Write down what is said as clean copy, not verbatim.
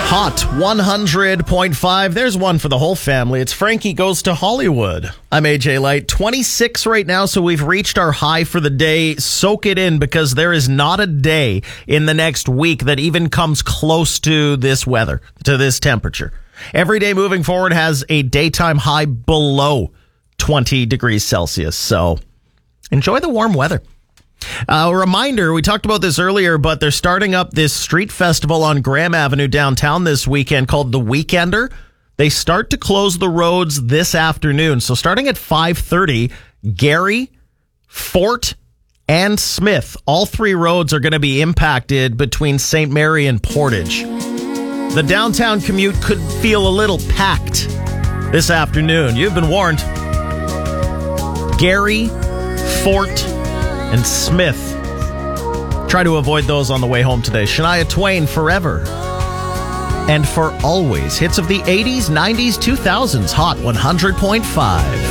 Hot 100.5. There's one for the whole family. It's Frankie Goes to Hollywood. I'm AJ Light. 26 right now, so we've reached our high for the day. Soak it in, because there is not a day in the next week that even comes close to this weather, to this temperature. Every day moving forward has a daytime high below 20 degrees Celsius, so enjoy the warm weather. A reminder, we talked about this earlier, but they're starting up this street festival on Graham Avenue downtown this weekend called The Weekender. They start to close the roads this afternoon. So starting at 5:30, Gary, Fort, and Smith, all three roads are going to be impacted between St. Mary and Portage. The downtown commute could feel a little packed this afternoon. You've been warned. Gary, Fort, and Smith. Try to avoid those on the way home today. Shania Twain, Forever and For Always. Hits of the 80s, 90s, 2000s. Hot 100.5.